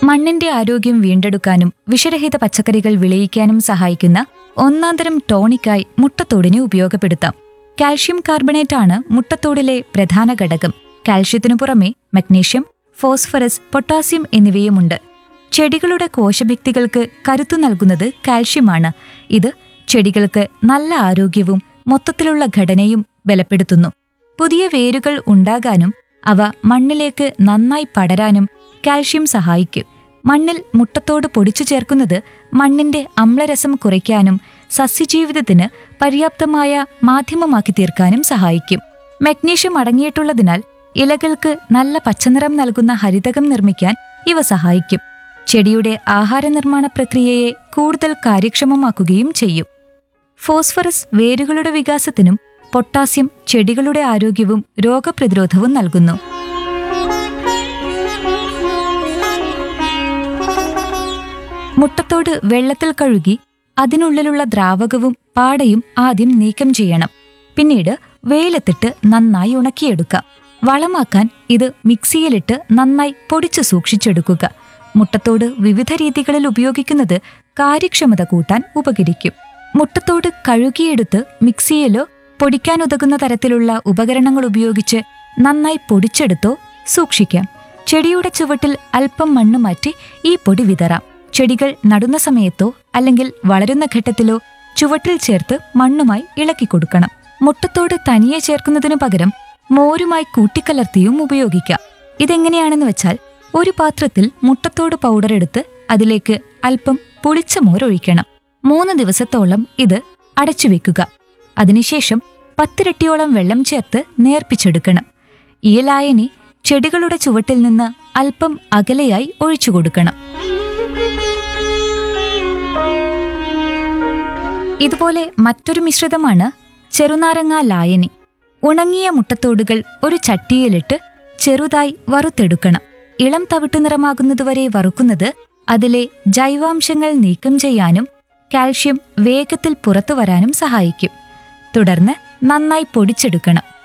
മണ്ണിന്റെ ആരോഗ്യം വീണ്ടെടുക്കാനും വിഷരഹിത പച്ചക്കറികൾ വിളയിക്കാനും സഹായിക്കുന്ന ഒന്നാന്തരം ടോണിക്കായി മുട്ടത്തോടിനെ ഉപയോഗപ്പെടുത്താം. കാൽഷ്യം കാർബണേറ്റ് ആണ് മുട്ടത്തോടിലെ പ്രധാന ഘടകം. കാൽഷ്യത്തിനു പുറമെ മഗ്നീഷ്യം, ഫോസ്ഫറസ്, പൊട്ടാസ്യം എന്നിവയുമുണ്ട്. ചെടികളുടെ കോശഭിത്തികൾക്ക് കരുത്തു നൽകുന്നത് കാൽഷ്യമാണ്. ഇത് ചെടികൾക്ക് നല്ല ആരോഗ്യവും മൊത്തത്തിലുള്ള ഘടനയും ബലപ്പെടുത്തുന്നു. പുതിയ വേരുകൾ ഉണ്ടാകാനും അവ മണ്ണിലേക്ക് നന്നായി പടരാനും കാൽഷ്യം സഹായിക്കും. മണ്ണിൽ മുട്ടത്തോട് പൊടിച്ചു ചേർക്കുന്നത് മണ്ണിന്റെ അമ്ലരസം കുറയ്ക്കാനും സസ്യജീവിതത്തിന് പര്യാപ്തമായ മാധ്യമമാക്കി തീർക്കാനും സഹായിക്കും. മഗ്നീഷ്യം അടങ്ങിയിട്ടുള്ളതിനാൽ ഇലകൾക്ക് നല്ല പച്ചനിറം നൽകുന്ന ഹരിതകം നിർമ്മിക്കാൻ ഇവ സഹായിക്കും. ചെടിയുടെ ആഹാര നിർമ്മാണ പ്രക്രിയയെ കൂടുതൽ കാര്യക്ഷമമാക്കുകയും ചെയ്യും. ഫോസ്ഫറസ് വേരുകളുടെ വികാസത്തിനും പൊട്ടാസ്യം ചെടികളുടെ ആരോഗ്യവും രോഗപ്രതിരോധവും നൽകുന്നു. മുട്ടത്തോട് വെള്ളത്തിൽ കഴുകി അതിനുള്ളിലുള്ള ദ്രാവകവും പാടയും ആദ്യം നീക്കം ചെയ്യണം. പിന്നീട് വെയിലത്തിട്ട് നന്നായി ഉണക്കിയെടുക്കാം. വളമാക്കാൻ ഇത് മിക്സിയിലിട്ട് നന്നായി പൊടിച്ചു സൂക്ഷിച്ചെടുക്കുക. മുട്ടത്തോട് വിവിധ രീതികളിൽ ഉപയോഗിക്കുന്നത് കാര്യക്ഷമത കൂട്ടാൻ ഉപകരിക്കും. മുട്ടത്തോട് കഴുകിയെടുത്ത് മിക്സിയിലോ പൊടിക്കാനുതകുന്ന തരത്തിലുള്ള ഉപകരണങ്ങൾ ഉപയോഗിച്ച് നന്നായി പൊടിച്ചെടുത്തോ സൂക്ഷിക്കാം. ചെടിയുടെ ചുവട്ടിൽ അല്പം മണ്ണ് മാറ്റി ഈ പൊടി വിതറാം. ചെടികൾ നടുന്ന സമയത്തോ അല്ലെങ്കിൽ വളരുന്ന ഘട്ടത്തിലോ ചുവട്ടിൽ ചേർത്ത് മണ്ണുമായി ഇളക്കി കൊടുക്കണം. മുട്ടത്തോട് തനിയെ ചേർക്കുന്നതിനു പകരം മോരുമായി കൂട്ടിക്കലർത്തിയും ഉപയോഗിക്കാം. ഇതെങ്ങനെയാണെന്ന് വെച്ചാൽ, ഒരു പാത്രത്തിൽ മുട്ടത്തോട് പൗഡർ എടുത്ത് അതിലേക്ക് അല്പം പുളിച്ച മോരൊഴിക്കണം. 3 ദിവസത്തോളം ഇത് അടച്ചുവെക്കുക. അതിനുശേഷം 10 ഇരട്ടിയോളം വെള്ളം ചേർത്ത് നേർപ്പിച്ചെടുക്കണം. ഈ ലായനി ചെടികളുടെ ചുവട്ടിൽ നിന്ന് അല്പം അകലെയായി ഒഴിച്ചു കൊടുക്കണം. ഇതുപോലെ മറ്റൊരു മിശ്രിതമാണ് ചെറുനാരങ്ങ ലായനി. ഉണങ്ങിയ മുട്ടത്തോടുകൾ ഒരു ചട്ടിയിലിട്ട് ചെറുതായി വറുത്തെടുക്കണം. ഇളം തവിട്ടു നിറമാകുന്നതുവരെ വറുക്കുന്നത് അതിലെ ജൈവാംശങ്ങൾ നീക്കം ചെയ്യാനും കാൽഷ്യം വേഗത്തിൽ പുറത്തു വരാനും സഹായിക്കും. തുടർന്ന് നന്നായി പൊടിച്ചെടുക്കണം.